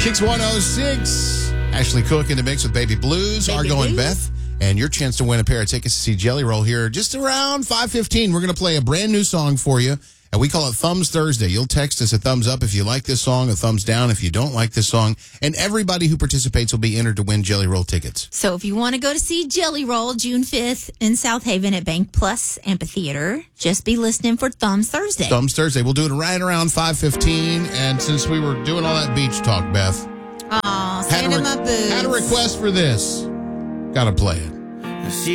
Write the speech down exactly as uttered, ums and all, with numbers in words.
Kicks one oh six. Ashley Cook in the mix with Baby Blues. Baby Argo and Blues. Beth. And your chance to win a pair of tickets to see Jelly Roll here just around five fifteen. We're going to play a brand new song for you. And we call it Thumbs Thursday. You'll text us a thumbs up if you like this song, a thumbs down if you don't like this song. And everybody who participates will be entered to win Jelly Roll tickets. So if you want to go to see Jelly Roll June fifth in South Haven at Bank Plus Amphitheater, just be listening for Thumbs Thursday. Thumbs Thursday. We'll do it right around five fifteen. And since we were doing all that beach talk, Beth, Aw, had a, Santa re- my boots. had a request for this. Gotta play it. She